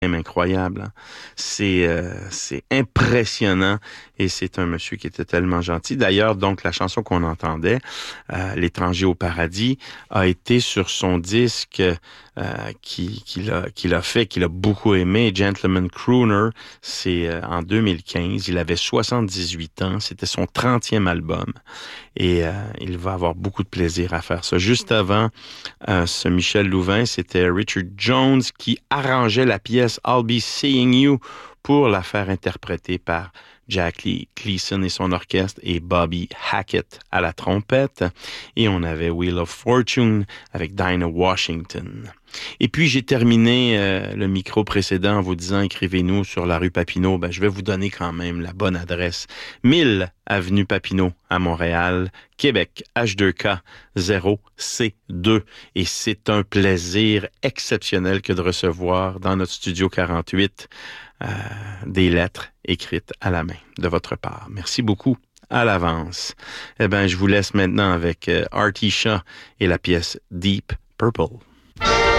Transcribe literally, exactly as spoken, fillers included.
même incroyable. Hein. C'est, euh, c'est impressionnant et c'est un monsieur qui était tellement gentil. D'ailleurs, donc, la chanson qu'on entendait, euh, L'étranger au paradis, a été sur son disque euh, qui, qu'il a, qu'il a fait, qu'il a beaucoup aimé, Gentleman Crooner. C'est euh, en deux mille quinze. Il avait soixante-dix-huit ans. C'était son trentième album. Et euh, il va avoir beaucoup de plaisir à faire ça. Juste avant euh, ce Michel Louvain, c'était Richard Jones qui arrangeait la pièce I'll Be Seeing You pour la faire interpréter par Jack Lee Gleason et son orchestre et Bobby Hackett à la trompette. Et on avait Wheel of Fortune avec Dinah Washington. Et puis, j'ai terminé euh, le micro précédent en vous disant, écrivez-nous sur la rue Papineau. Ben, je vais vous donner quand même la bonne adresse. mille avenue Papineau à Montréal, Québec, H deux K zéro C deux. Et c'est un plaisir exceptionnel que de recevoir dans notre studio quarante-huit euh, des lettres écrites à la main de votre part. Merci beaucoup à l'avance. Eh bien, je vous laisse maintenant avec euh, Artie Shaw et la pièce Deep Purple.